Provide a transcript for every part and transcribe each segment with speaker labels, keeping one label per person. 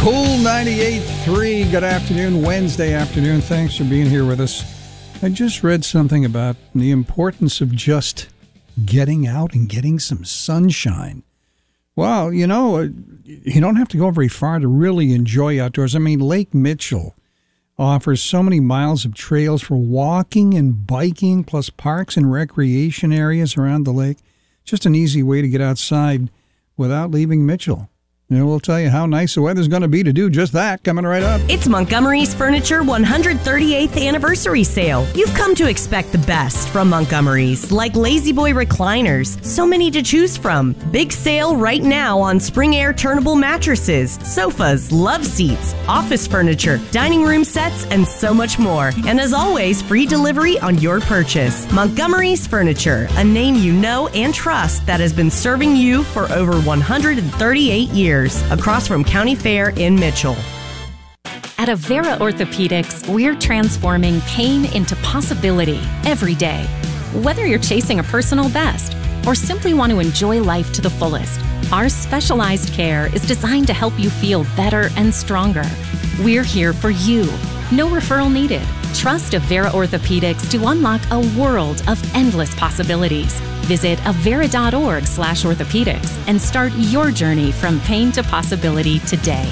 Speaker 1: Cool 98.3. Good afternoon, Wednesday afternoon. Thanks for being here with us. I just read something about the importance of just getting out and getting some sunshine. Well, you don't have to go very far to really enjoy outdoors. I mean, Lake Mitchell offers so many miles of trails for walking and biking, plus parks and recreation areas around the lake. Just an easy way to get outside without leaving Mitchell. We'll tell you how nice the weather's going to be to do just that coming right up.
Speaker 2: It's Montgomery's Furniture 138th Anniversary Sale. You've come to expect the best from Montgomery's, like Lazy Boy recliners. So many to choose from. Big sale right now on Spring Air turnable mattresses, sofas, love seats, office furniture, dining room sets, and so much more. And as always, free delivery on your purchase. Montgomery's Furniture, a name you know and trust that has been serving you for over 138 years. Across from County Fair in Mitchell.
Speaker 3: At Avera Orthopedics, we're transforming pain into possibility every day. Whether you're chasing a personal best or simply want to enjoy life to the fullest, our specialized care is designed to help you feel better and stronger. We're here for you. No referral needed. Trust Avera Orthopedics to unlock a world of endless possibilities. Visit avera.org/orthopedics and start your journey from pain to possibility today.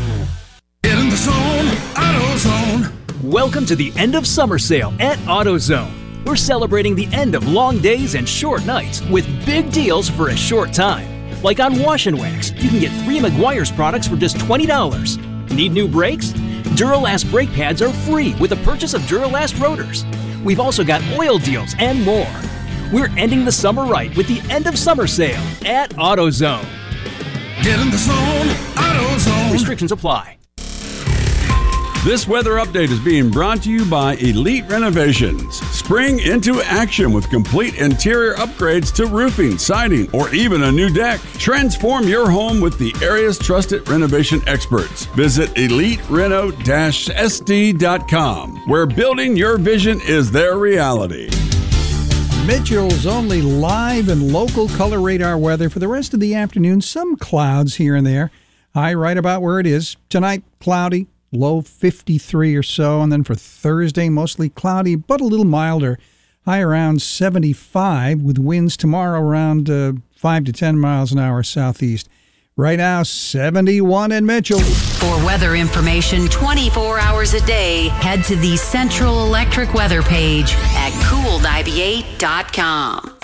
Speaker 4: Get in the zone, AutoZone.
Speaker 5: Welcome to the end of summer sale at AutoZone. We're celebrating the end of long days and short nights with big deals for a short time. Like on Wash and Wax, you can get 3 Meguiar's products for just $20. Need new brakes? Duralast brake pads are free with the purchase of Duralast rotors. We've also got oil deals and more. We're ending the summer right with the end of summer sale at AutoZone.
Speaker 4: Get in the zone, AutoZone.
Speaker 5: Restrictions apply.
Speaker 6: This weather update is being brought to you by Elite Renovations. Spring into action with complete interior upgrades to roofing, siding, or even a new deck. Transform your home with the area's trusted renovation experts. Visit elitereno-sd.com, where building your vision is their reality.
Speaker 1: Mitchell's only live and local color radar weather for the rest of the afternoon. Some clouds here and there. High right about where it is. Tonight, cloudy. Low 53 or so, and then for Thursday, mostly cloudy, but a little milder. High around 75, with winds tomorrow around 5 to 10 miles an hour southeast. Right now, 71 in Mitchell.
Speaker 7: For weather information 24 hours a day, head to the Central Electric weather page at cool98.com.